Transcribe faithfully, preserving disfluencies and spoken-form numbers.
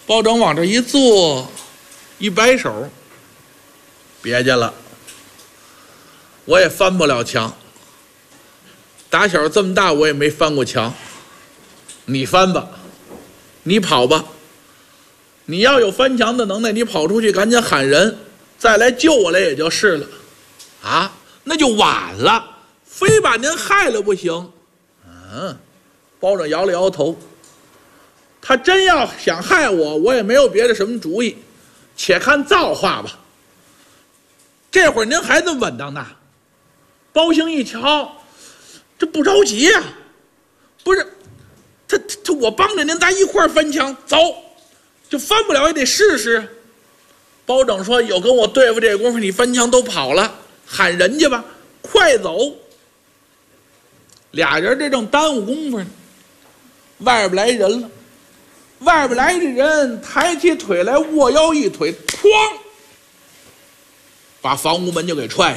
包拯往这一坐，一摆手，别介了，我也翻不了墙。打小这么大，我也没翻过墙。你翻吧，你跑吧。你要有翻墙的能耐，你跑出去赶紧喊人，再来救我来也就是了。啊，那就晚了，非把您害了不行。嗯，包拯摇了摇头。他真要想害我，我也没有别的什么主意，且看造化吧。这会儿您还那么稳当呢？包兴一瞧，这不着急呀、啊，不是，他他他，我帮着您，咱一块儿翻墙，走，就翻不了也得试试。包拯说：“有跟我对付这功夫，你翻墙都跑了，喊人家吧，快走。”俩人这正耽误功夫呢，外边来人了。外边来的人抬起腿来，握腰一腿，哐，把房屋门就给踹